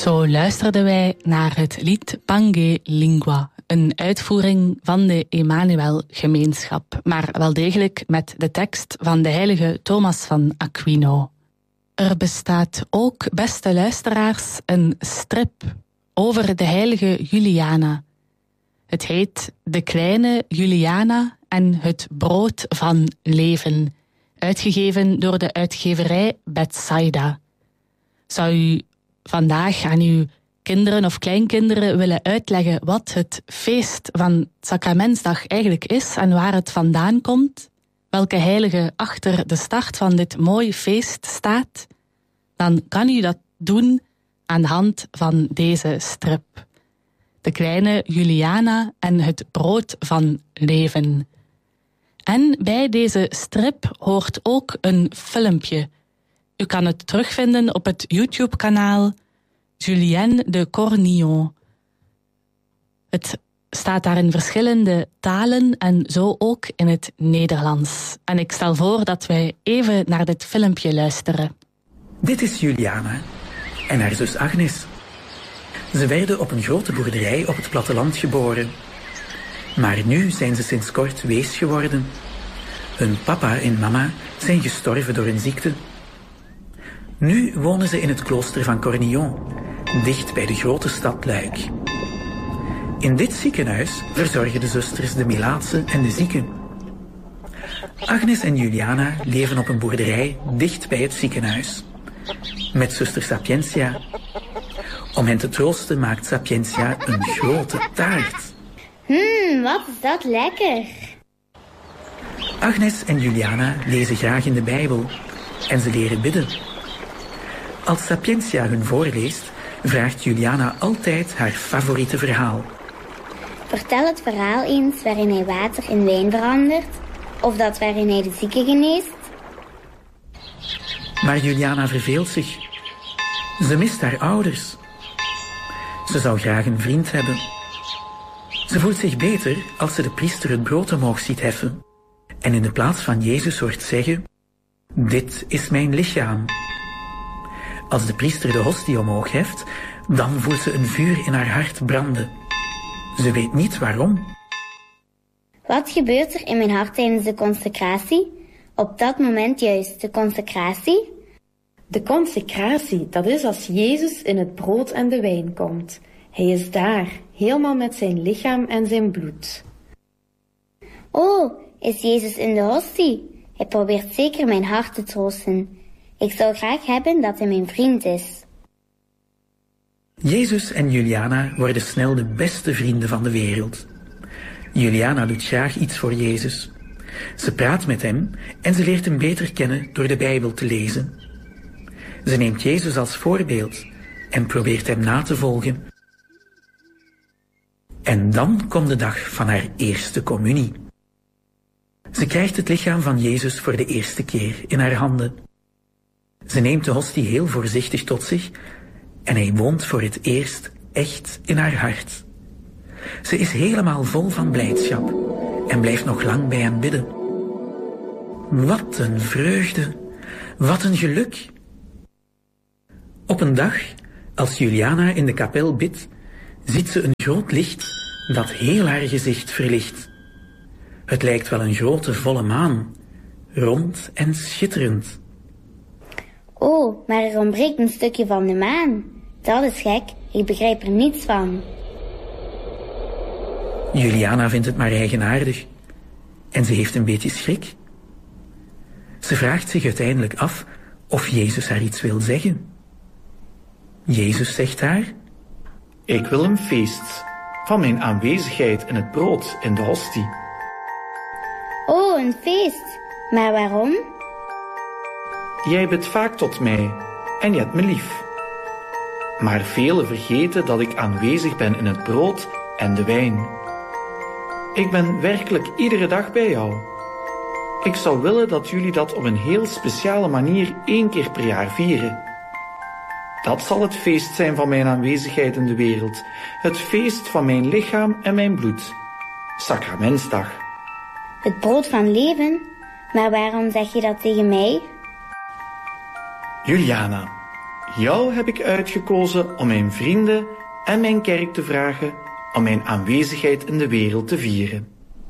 Zo luisterden wij naar het lied Pange Lingua, een uitvoering van de Emmanuel-gemeenschap, maar wel degelijk met de tekst van de heilige Thomas van Aquino. Er bestaat ook, beste luisteraars, een strip over de heilige Juliana. Het heet De kleine Juliana en het brood van leven, uitgegeven door de uitgeverij Bethsaida. Zou u vandaag aan uw kinderen of kleinkinderen willen uitleggen wat het feest van Sacramentsdag eigenlijk is en waar het vandaan komt? Welke heilige achter de start van dit mooie feest staat? Dan kan u dat doen aan de hand van deze strip. De kleine Juliana en het brood van leven. En bij deze strip hoort ook een filmpje. U kan het terugvinden op het YouTube-kanaal Julienne de Cornillon. Het staat daar in verschillende talen en zo ook in het Nederlands. En ik stel voor dat wij even naar dit filmpje luisteren. Dit is Juliana en haar zus Agnes. Ze werden op een grote boerderij op het platteland geboren. Maar nu zijn ze sinds kort wees geworden. Hun papa en mama zijn gestorven door een ziekte. Nu wonen ze in het klooster van Cornillon, dicht bij de grote stad Luik. In dit ziekenhuis verzorgen de zusters de melaatsen en de zieken. Agnes en Juliana leven op een boerderij dicht bij het ziekenhuis. Met zuster Sapientia. Om hen te troosten maakt Sapientia een grote taart. Wat is dat lekker. Agnes en Juliana lezen graag in de Bijbel en ze leren bidden. Als Sapientia hun voorleest, vraagt Juliana altijd haar favoriete verhaal. Vertel het verhaal eens waarin hij water in wijn verandert, of dat waarin hij de zieke geneest. Maar Juliana verveelt zich. Ze mist haar ouders. Ze zou graag een vriend hebben. Ze voelt zich beter als ze de priester het brood omhoog ziet heffen en in de plaats van Jezus hoort zeggen: dit is mijn lichaam. Als de priester de hostie omhoog heft, dan voelt ze een vuur in haar hart branden. Ze weet niet waarom. Wat gebeurt er in mijn hart tijdens de consecratie? Op dat moment juist, de consecratie? De consecratie, dat is als Jezus in het brood en de wijn komt. Hij is daar, helemaal met zijn lichaam en zijn bloed. Oh, is Jezus in de hostie? Hij probeert zeker mijn hart te troosten. Ik zou graag hebben dat hij mijn vriend is. Jezus en Juliana worden snel de beste vrienden van de wereld. Juliana doet graag iets voor Jezus. Ze praat met hem en ze leert hem beter kennen door de Bijbel te lezen. Ze neemt Jezus als voorbeeld en probeert hem na te volgen. En dan komt de dag van haar eerste communie. Ze krijgt het lichaam van Jezus voor de eerste keer in haar handen. Ze neemt de hostie heel voorzichtig tot zich en hij woont voor het eerst echt in haar hart. Ze is helemaal vol van blijdschap en blijft nog lang bij hem bidden. Wat een vreugde, wat een geluk. Op een dag, als Juliana in de kapel bidt, ziet ze een groot licht dat heel haar gezicht verlicht. Het lijkt wel een grote volle maan, rond en schitterend. Oh, maar er ontbreekt een stukje van de maan. Dat is gek, ik begrijp er niets van. Juliana vindt het maar eigenaardig en ze heeft een beetje schrik. Ze vraagt zich uiteindelijk af of Jezus haar iets wil zeggen. Jezus zegt haar: ik wil een feest van mijn aanwezigheid in het brood in de hostie. Oh, een feest. Maar waarom? Jij bidt vaak tot mij en je hebt me lief. Maar velen vergeten dat ik aanwezig ben in het brood en de wijn. Ik ben werkelijk iedere dag bij jou. Ik zou willen dat jullie dat op een heel speciale manier 1 keer per jaar vieren. Dat zal het feest zijn van mijn aanwezigheid in de wereld. Het feest van mijn lichaam en mijn bloed. Sacramentsdag. Het brood van leven? Maar waarom zeg je dat tegen mij? Juliana, Jou heb ik uitgekozen om mijn vrienden en mijn kerk te vragen om mijn aanwezigheid in de wereld te vieren.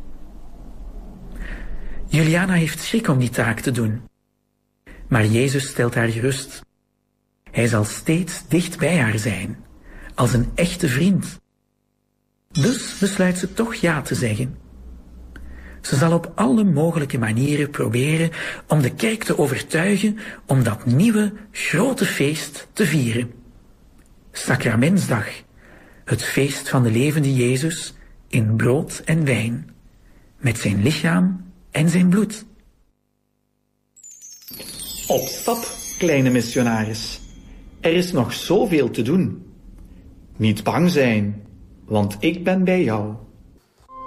Juliana heeft schrik om die taak te doen. Maar Jezus stelt haar gerust. Hij zal steeds dicht bij haar zijn, als een echte vriend. Dus besluit ze toch ja te zeggen. Ze zal op alle mogelijke manieren proberen om de kerk te overtuigen om dat nieuwe, grote feest te vieren. Sacramentsdag, het feest van de levende Jezus in brood en wijn, met zijn lichaam en zijn bloed. Op stap, kleine missionaris. Er is nog zoveel te doen. Niet bang zijn, want ik ben bij jou.